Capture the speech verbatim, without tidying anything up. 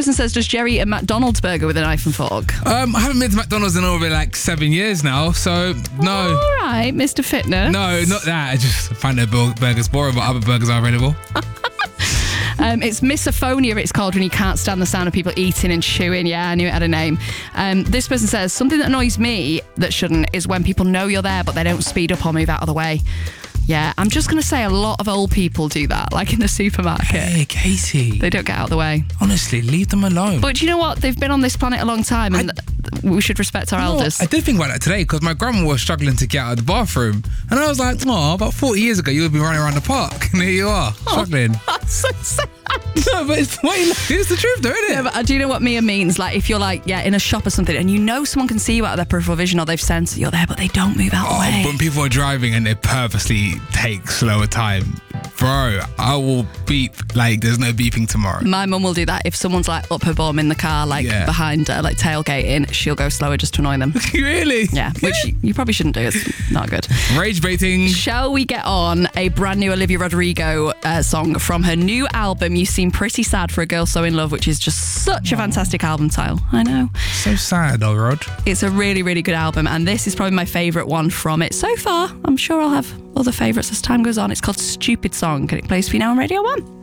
person says, does Jerry eat a McDonald's burger with a knife and fork? Um, I haven't been to McDonald's in over like seven years now, so no. All right, Mister Fitness. No, not that. I just find their burgers boring, but other burgers are available. Um, it's misophonia, it's called, when you can't stand the sound of people eating and chewing. Yeah, I knew it had a name. Um, this person says, something that annoys me that shouldn't is when people know you're there, but they don't speed up or move out of the way. Yeah, I'm just going to say a lot of old people do that, like in the supermarket. Hey, Katie. They don't get out of the way. Honestly, leave them alone. But do you know what? They've been on this planet a long time, and I, we should respect our you know elders. I did think about that today, because my grandma was struggling to get out of the bathroom. And I was like, oh, about forty years ago, you would be running around the park. And here you are, struggling. Oh, that's so sad. No, but it's, what, it's the truth though, isn't it? Yeah, but do you know what Mia means? Like, if you're like, yeah, in a shop or something, and you know someone can see you out of their peripheral vision, or they've sensed that you're there, but they don't move out of Oh, the way. when people are driving and they purposely take slower time, bro, I will beep like there's no beeping tomorrow. My mum will do that. If someone's like up her bum in the car, like Yeah. behind her, like tailgating, she'll go slower just to annoy them. Really? Yeah, which you probably shouldn't do. It's not good. Rage baiting. Shall we get on a brand new Olivia Rodrigo uh, song from her new album, You Seem Pretty Sad for a Girl So In Love, which is just such a fantastic album title. I know. So sad though, Rod. It's a really, really good album, and this is probably my favourite one from it so far. I'm sure I'll have other favourites as time goes on. It's called Stupid Song, and it plays for you now on Radio one.